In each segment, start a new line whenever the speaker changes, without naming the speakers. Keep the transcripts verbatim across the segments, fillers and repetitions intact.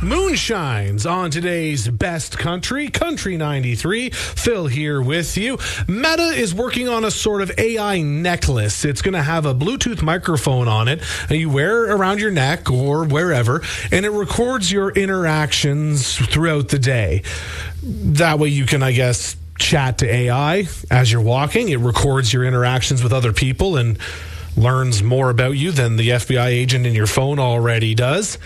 Moonshines on today's Best Country, Country ninety-three. Phil here with you. Meta is working on a sort of A I necklace. It's going to have a Bluetooth microphone on it that you wear around your neck or wherever, and it records your interactions throughout the day. That way you can, I guess, chat to A I as you're walking. It records your interactions with other people and learns more about you than the F B I agent in your phone already does.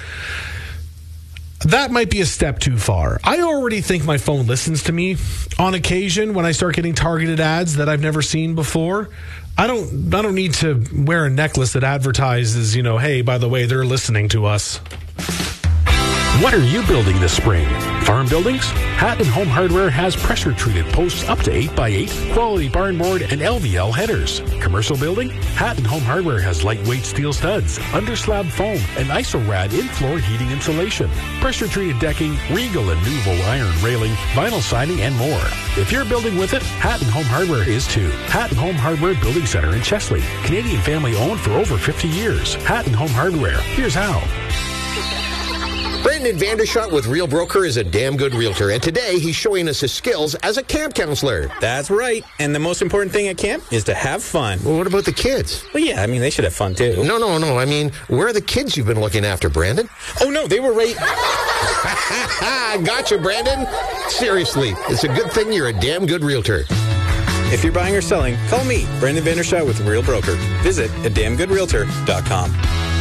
That might be a step too far. I already think my phone listens to me on occasion when I start getting targeted ads that I've never seen before. I don't I don't need to wear a necklace that advertises, you know, hey, by the way, they're listening to us.
What are you building this spring? Farm buildings? Hatton Home Hardware has pressure-treated posts up to eight by eight, quality barn board, and L V L headers. Commercial building? Hatton Home Hardware has lightweight steel studs, underslab foam, and IsoRad in-floor heating insulation, pressure-treated decking, Regal and Nuvo iron railing, vinyl siding, and more. If you're building with it, Hatton Home Hardware is too. Hatton Home Hardware Building Center in Chesley. Canadian family owned for over fifty years. Hatton Home Hardware. Here's how.
Brandon Vandershot with Real Broker is a damn good realtor, and today he's showing us his skills as a camp counselor.
That's right. And the most important thing at camp is to have fun.
Well, what about the kids?
Well, yeah, I mean, they should have fun, too.
No, no, no. I mean, where are the kids you've been looking after, Brandon?
Oh, no, they were right...
Gotcha, Brandon. Seriously, it's a good thing you're a damn good realtor.
If you're buying or selling, call me, Brandon Vandershot with Real Broker. Visit a damn good realtor dot com.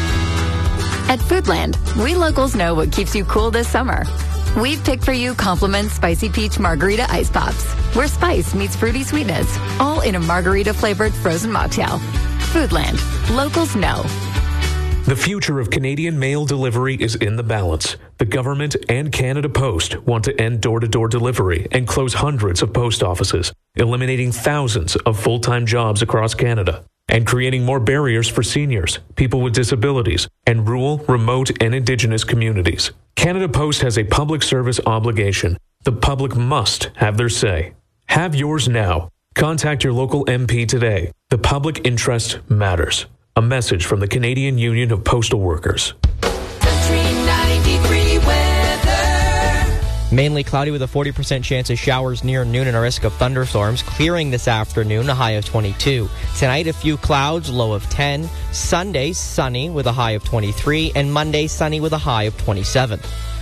At Foodland, we locals know what keeps you cool this summer. We've picked for you Compliment Spicy Peach Margarita Ice Pops, where spice meets fruity sweetness, all in a margarita-flavored frozen mocktail. Foodland. Locals know.
The future of Canadian mail delivery is in the balance. The government and Canada Post want to end door-to-door delivery and close hundreds of post offices, eliminating thousands of full-time jobs across Canada, and creating more barriers for seniors, people with disabilities, and rural, remote, and Indigenous communities. Canada Post has a public service obligation. The public must have their say. Have yours now. Contact your local M P today. The public interest matters. A message from the Canadian Union of Postal Workers.
Country ninety-three weather.
Mainly cloudy with a forty percent chance of showers near noon and a risk of thunderstorms. Clearing this afternoon, a high of twenty-two. Tonight, a few clouds, low of ten. Sunday, sunny with a high of twenty-three. And Monday, sunny with a high of twenty-seven.